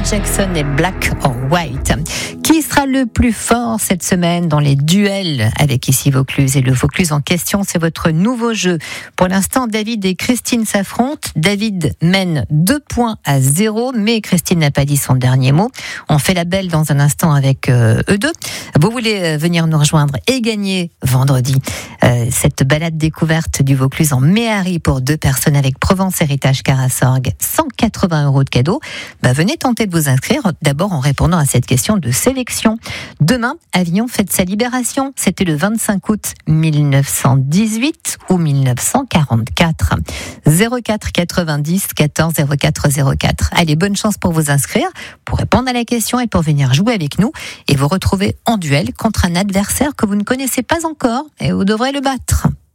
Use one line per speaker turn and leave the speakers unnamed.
Jackson et Black or White. Qui sera le plus fort cette semaine dans les duels avec ici Vaucluse? Et le Vaucluse en question, c'est votre nouveau jeu. Pour l'instant, David et Christine s'affrontent. David mène 2-0, mais Christine n'a pas dit son dernier mot. On fait la belle dans un instant avec eux deux. Vous voulez venir nous rejoindre et gagner vendredi cette balade découverte du Vaucluse en Méhari pour 2 personnes avec Provence Héritage Carasorgue, 180 € de cadeau. Venez tenter de vous inscrire, d'abord en répondant à cette question de sélection. Demain, Avignon fête sa libération. C'était le 25 août 1918 ou 1944. 04 90 14 04 04. Allez, bonne chance pour vous inscrire, pour répondre à la question et pour venir jouer avec nous et vous retrouver en duel contre un adversaire que vous ne connaissez pas encore et vous devrez le battre.